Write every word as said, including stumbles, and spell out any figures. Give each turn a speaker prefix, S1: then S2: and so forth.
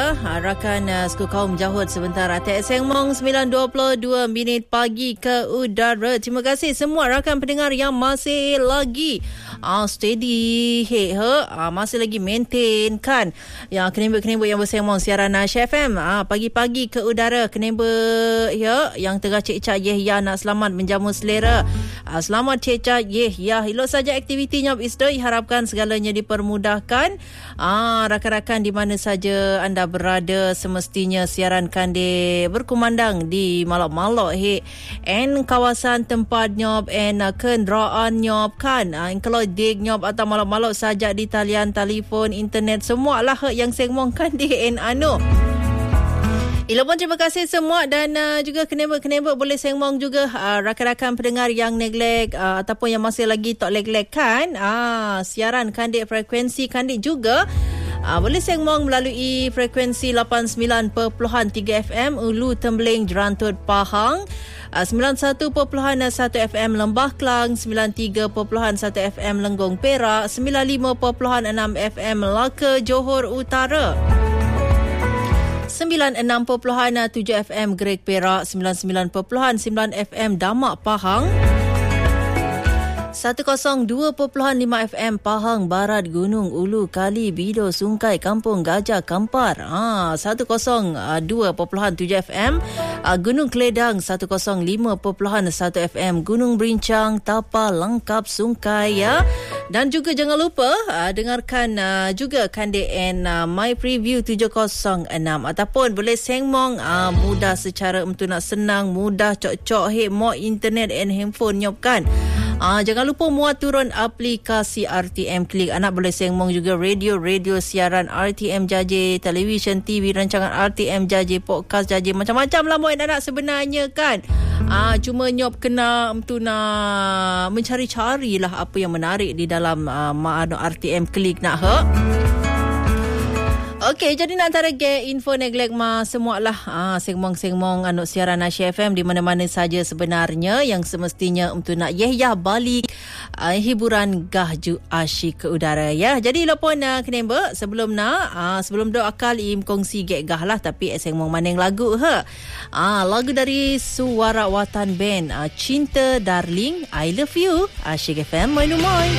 S1: ya. Rakan uh, Suku Kaum Jahud sebentar. T S Seng Mong sembilan dua puluh dua minit pagi ke udara. Terima kasih semua rakan pendengar yang masih lagi uh, steady, hey, he, uh, masih lagi maintain kan. Yang kenembut-kenembut yang bersembang siaran Nasy F M. Uh, pagi-pagi ke udara kenembut ya. Yang tengah cek-cak yeh ya nak selamat menjamu selera. Uh, selamat cek-cak yeh ya. Elok saja aktivitinya isdoi. Harapkan segalanya dipermudahkan. Ah, rakan-rakan di mana saja anda berada, semestinya siaran kande berkumandang di malok-malok he en kawasan tempat nyob en uh, kenderaan nyob kan. Ah, kalau dig nyob atau malok-malok saja di talian telefon internet semua lah yang sengmong kande en anu. Ilapun terima kasih semua dan uh, juga kenembut-kenembut boleh sengmong juga uh, rakan-rakan pendengar yang neglect uh, ataupun yang masih lagi tak leg-leg kan uh, siaran kandik frekuensi kandik juga uh, boleh sengmong melalui frekuensi lapan puluh sembilan perpuluhan tiga F M Ulu Tembeling Jerantut Pahang, uh, sembilan puluh satu perpuluhan satu F M Lembah Kelang, sembilan puluh tiga perpuluhan satu F M Lenggong Perak, sembilan puluh lima perpuluhan enam F M Melaka Johor Utara, sembilan puluh enam perpuluhan tujuh F M Greg Perak, sembilan puluh sembilan perpuluhan sembilan F M Damak Pahang, seratus dua perpuluhan lima F M Pahang Barat Gunung Ulu Kali Bido Sungkai Kampung Gajah Kampar, ha, seratus dua perpuluhan tujuh F M Gunung Keledang, seratus lima perpuluhan satu F M Gunung Berincang Tapa Langkap Sungkai ya. Dan juga jangan lupa uh, dengarkan uh, juga K D N uh, My Preview tujuh kosong enam ataupun boleh sengmong uh, mudah secara untuk nak senang, mudah cok-cok he mo internet and handphone nyop kan. Uh, jangan lupa muat turun aplikasi R T M Klik. Anak boleh sengmong juga radio-radio siaran R T M Jaji, televisyen, T V, rancangan R T M Jaji, podcast Jaji, macam-macam lah muat anak sebenarnya kan. Ah, cuma nyop kena tu nak mencari-cari lah apa yang menarik di dalam uh, R T M Klik nak he. Okey, jadi nak antara ge info neglect ma semualah ah sengmong-sengmong anu siaran Nasy F M di mana-mana saja sebenarnya yang semestinya untuk nak yeh-yah balik uh, hiburan gahju asyik ke udara ya. Jadi lopon uh, kenemba sebelum nak uh, sebelum do akal im kongsi ge gah lah tapi sengmong maning lagu he. Ah lagu dari Suara Watan Band uh, Cinta Darling I Love You Asyik F M Moy Moy.